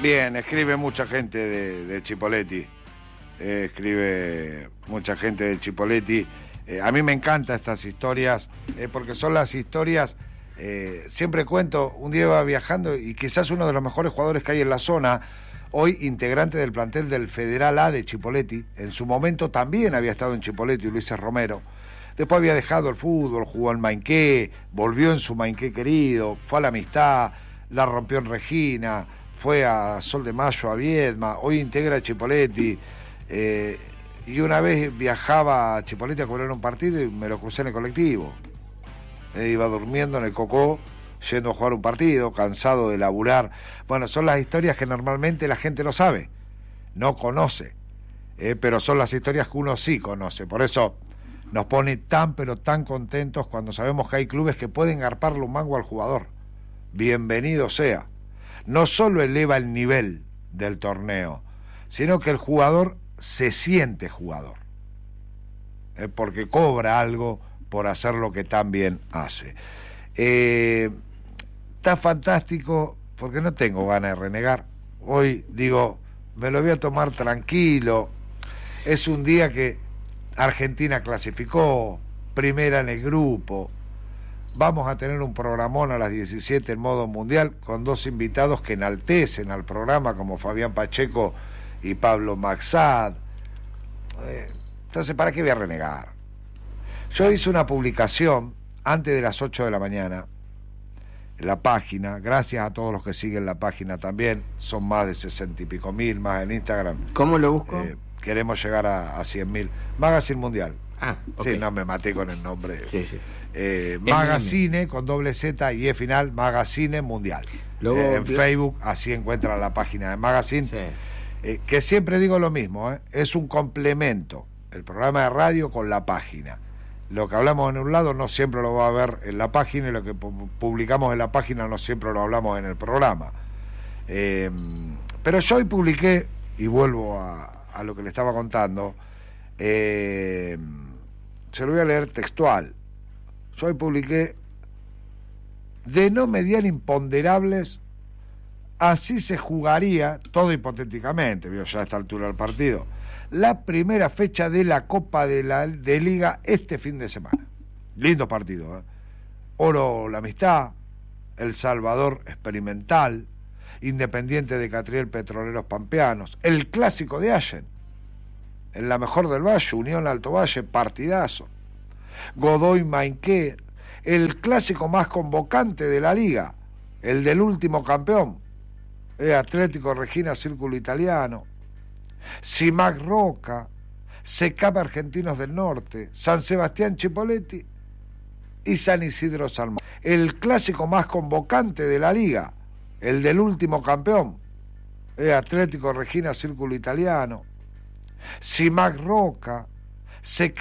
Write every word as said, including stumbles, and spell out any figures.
Bien, escribe mucha gente de, de Chipoleti. Eh, escribe mucha gente de Chipoleti. Eh, a mí me encantan estas historias, eh, porque son las historias, eh, siempre cuento, un día iba viajando y quizás uno de los mejores jugadores que hay en la zona, hoy integrante del plantel del Federal A de Chipoleti, en su momento también había estado en Chipoleti, Ulises Romero. Después había dejado el fútbol, jugó en Mainqué, volvió en su Mainqué querido, fue a la Amistad, la rompió en Regina, fue a Sol de Mayo, a Viedma, hoy integra Chipoleti. Eh, y una vez viajaba a Chipoleti a cubrir un partido y me lo crucé en el colectivo. Eh, iba durmiendo en el Cocó, yendo a jugar un partido, cansado de laburar. Bueno, son las historias que normalmente la gente no sabe, no conoce, eh, pero son las historias que uno sí conoce. Por eso nos pone tan pero tan contentos cuando sabemos que hay clubes que pueden garparle un mango al jugador. Bienvenido sea. No solo eleva el nivel del torneo, sino que el jugador se siente jugador, eh, porque cobra algo por hacer lo que tan bien hace. Eh, está fantástico, porque no tengo ganas de renegar. Hoy digo, me lo voy a tomar tranquilo. Es un día que Argentina clasificó, primera en el grupo. Vamos a tener un programón a las diecisiete en modo mundial con dos invitados que enaltecen al programa, como Fabián Pacheco y Pablo Maxad. Eh, entonces, ¿para qué voy a renegar? Yo hice una publicación antes de las ocho de la mañana en la página, gracias a todos los que siguen la página también, son más de sesenta y pico mil, más en Instagram. ¿Cómo lo busco? Eh, queremos llegar a, a cien mil. Magazine Mundial. Ah, okay. Sí, no me maté con el nombre. Sí, sí. Eh, Magazine con doble Z y E final, Magazine Mundial. Luego, eh, en Facebook así encuentran la página de Magazine. Sí. Eh, que siempre digo lo mismo, ¿eh? Es un complemento, el programa de radio con la página. Lo que hablamos en un lado no siempre lo va a ver en la página, y lo que pu- publicamos en la página no siempre lo hablamos en el programa. Eh, pero yo hoy publiqué, y vuelvo a, a lo que le estaba contando, eh, se lo voy a leer textual. Yo hoy publiqué: de no mediar imponderables, así se jugaría, todo hipotéticamente, vio ya a esta altura del partido, la primera fecha de la Copa de la de Liga este fin de semana. Lindo partido, ¿eh? Oro La Amistad, El Salvador Experimental, Independiente de Catriel Petroleros Pampeanos, el clásico de Allen, en la mejor del Valle, Unión Alto Valle, partidazo. Godoy Mainqué, el clásico más convocante de la Liga, el del último campeón, eh, Atlético Regina Círculo Italiano, Simac Roca, Secap Argentinos del Norte, San Sebastián Chipoleti y San Isidro Salmón. El clásico más convocante de la Liga, el del último campeón, eh, Atlético Regina Círculo Italiano, Simac Roca, Secap